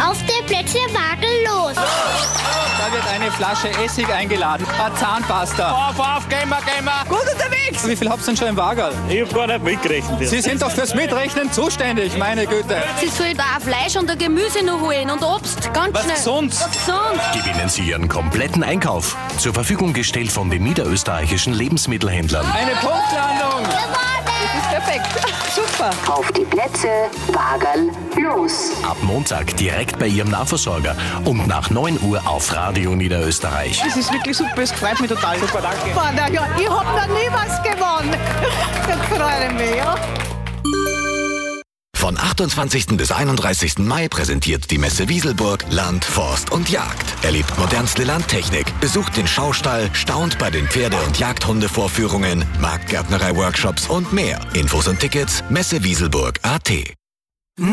Auf die Plätze, Wagel los! Da wird eine Flasche Essig eingeladen, eine Zahnpasta. Auf, gehen wir! Gut unterwegs! Wie viel habt ihr denn schon im Wagerl? Ich hab gar nicht mitgerechnet. Sie sind doch fürs Mitrechnen zuständig, meine Güte. Sie soll da auch Fleisch und ein Gemüse noch holen und Obst, ganz Was schnell. sonst? Was sonst? Gewinnen Sie Ihren kompletten Einkauf. Zur Verfügung gestellt von den niederösterreichischen Lebensmittelhändlern. Eine Punktlandung! Das ist perfekt. Super. Auf die Plätze, Wagel, los. Ab Montag direkt bei Ihrem Nahversorger und nach 9 Uhr auf Radio Niederösterreich. Das ist wirklich super. Es freut mich total. Super, danke. Vater, ja, ich hab noch nie was gewonnen. Das freut mich, ja. Von 28. bis 31. Mai präsentiert die Messe Wieselburg Land, Forst und Jagd. Erlebt modernste Landtechnik, besucht den Schaustall, staunt bei den Pferde- und Jagdhundevorführungen, Marktgärtnerei-Workshops und mehr. Infos und Tickets messewieselburg.at.